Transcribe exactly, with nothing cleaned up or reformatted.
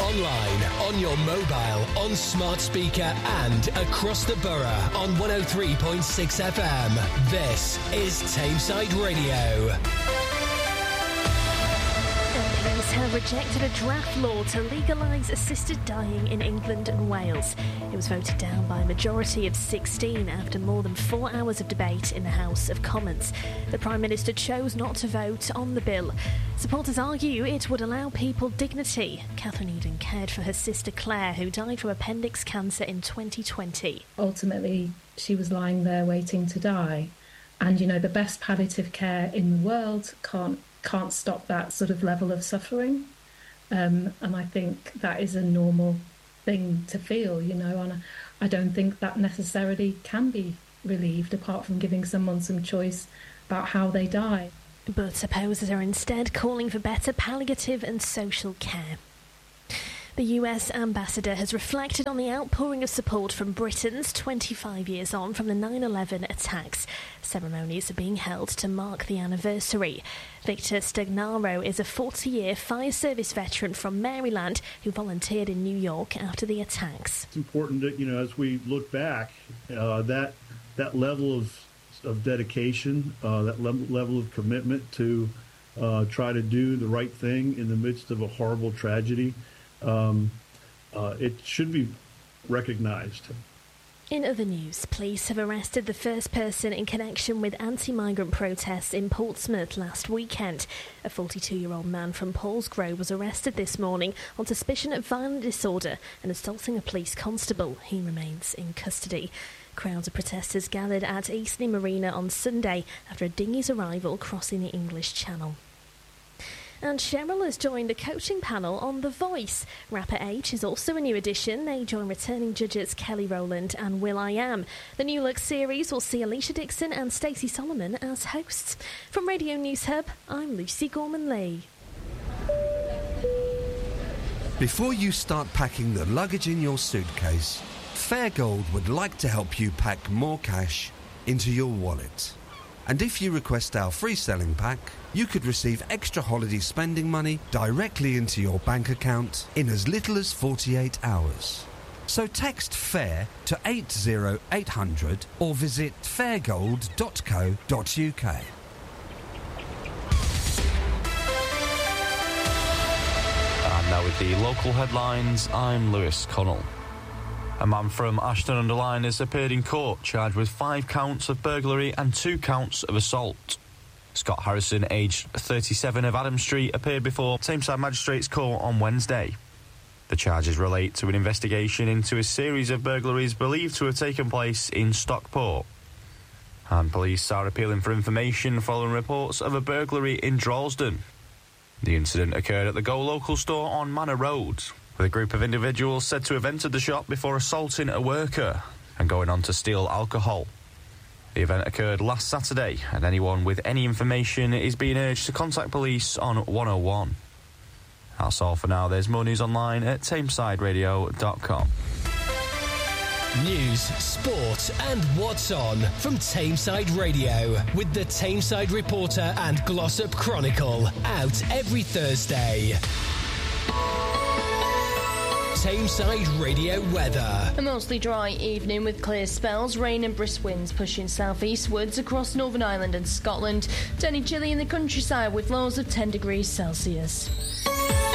online, on your mobile, on smart speaker and across the borough on one oh three point six F M. This is Tameside Radio. M Ps have rejected a draft law to legalise assisted dying in England and Wales. It was voted down by a majority of sixteen after more than four hours of debate in the House of Commons. The Prime Minister chose not to vote on the bill. Supporters argue it would allow people dignity. Catherine Eden cared for her sister Claire, who died from appendix cancer in twenty twenty. Ultimately, she was lying there waiting to die. And, you know, the best palliative care in the world can't can't stop that sort of level of suffering. Um, and I think that is a normal thing to feel, you know, and I don't think that necessarily can be relieved apart from giving someone some choice about how they die. But opposers are instead calling for better palliative and social care. The U S ambassador has reflected on the outpouring of support from Britons twenty-five years on from the nine eleven attacks. Ceremonies are being held to mark the anniversary. Victor Stagnaro is a forty-year fire service veteran from Maryland who volunteered in New York after the attacks. It's important that, you know, as we look back, uh, that that level of of dedication, uh, that le- level of commitment to uh, try to do the right thing in the midst of a horrible tragedy. Um, uh, it should be recognized. In other news, police have arrested the first person in connection with anti-migrant protests in Portsmouth last weekend. A forty-two-year-old man from Paulsgrove was arrested this morning on suspicion of violent disorder and assaulting a police constable. He remains in custody. Crowds of protesters gathered at Eastleigh Marina on Sunday after a dinghy's arrival crossing the English Channel. And Cheryl has joined the coaching panel on The Voice. Rapper H is also a new addition. They join returning judges Kelly Rowland and will.i.am. The New Look series will see Alicia Dixon and Stacey Solomon as hosts. From Radio News Hub, I'm Lucy Gorman-Lee. Before you start packing the luggage in your suitcase, Fairgold would like to help you pack more cash into your wallet. And if you request our free selling pack, you could receive extra holiday spending money directly into your bank account in as little as forty-eight hours. So text FAIR to eight oh eight hundred or visit fairgold dot co dot uk. And now with the local headlines, I'm Lewis Connell. A man from Ashton-under-Lyne has appeared in court charged with five counts of burglary and two counts of assault. Scott Harrison, aged thirty-seven, of Adam Street, appeared before Tameside Magistrates Court on Wednesday. The charges relate to an investigation into a series of burglaries believed to have taken place in Stockport. And police are appealing for information following reports of a burglary in Droylsden. The incident occurred at the Go Local store on Manor Road, with a group of individuals said to have entered the shop before assaulting a worker and going on to steal alcohol. The event occurred last Saturday, and anyone with any information is being urged to contact police on one oh one. That's all for now. There's more news online at tameside radio dot com. News, sport and what's on from Tameside Radio with the Tameside Reporter and Glossop Chronicle, out every Thursday. Tameside Radio weather. A mostly dry evening with clear spells, rain and brisk winds pushing southeastwards across Northern Ireland and Scotland, turning chilly in the countryside with lows of ten degrees Celsius.